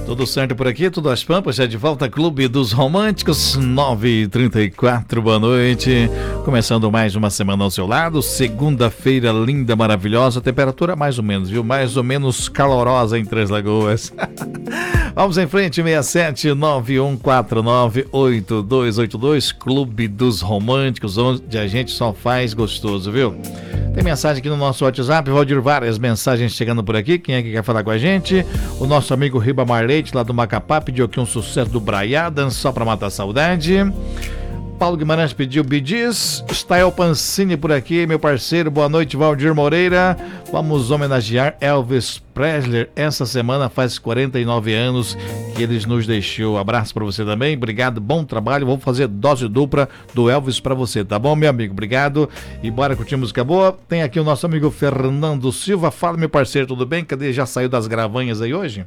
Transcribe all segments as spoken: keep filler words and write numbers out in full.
Tudo certo por aqui, tudo às pampas, já de volta, Clube dos Românticos, nove e trinta e quatro, boa noite. Começando mais uma semana ao seu lado, segunda-feira linda, maravilhosa, temperatura mais ou menos, viu? Mais ou menos calorosa em Três Lagoas. Vamos em frente, seis sete nove um quatro nove oito dois oito dois, Clube dos Românticos, onde a gente só faz gostoso, viu? Tem mensagem aqui no nosso WhatsApp, Valdir, várias mensagens chegando por aqui. Quem é que quer falar com a gente? O nosso amigo Riba Marleite, lá do Macapá, pediu aqui um sucesso do Braiadan, só pra matar a saudade. Paulo Guimarães pediu Bidis. Stael Pancini por aqui, meu parceiro. Boa noite, Valdir Moreira. Vamos homenagear Elvis Presley. Essa semana faz quarenta e nove anos que ele nos deixou. Abraço para você também. Obrigado, bom trabalho. Vou fazer dose dupla do Elvis para você, tá bom, meu amigo? Obrigado. E bora curtir música boa. Tem aqui o nosso amigo Fernando Silva. Fala, meu parceiro, tudo bem? Cadê? Já saiu das gravanhas aí hoje?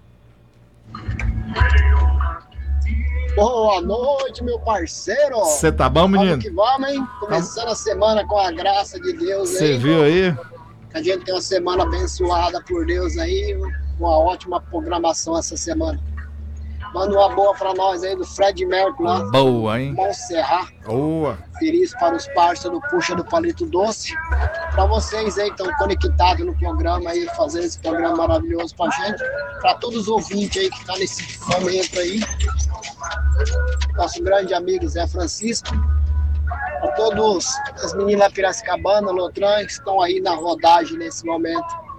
Boa noite, meu parceiro. Você tá bom, menino? Vamos que vamos, hein? Começando tá. a semana com a graça de Deus. Você viu aí? Que a gente tem uma semana abençoada por Deus aí, uma ótima programação essa semana. Manda uma boa pra nós aí do Fred Mercury lá. Boa, hein? Montserrat. Boa. Feliz para os parceiros do Puxa do Palito Doce. Pra vocês aí que estão conectados no programa aí, fazendo esse programa maravilhoso pra gente. Pra todos os ouvintes aí que estão tá nesse momento aí. Nosso grande amigo Zé Francisco. Pra todos as meninas da Piracicabana, Lotran, que estão aí na rodagem nesse momento.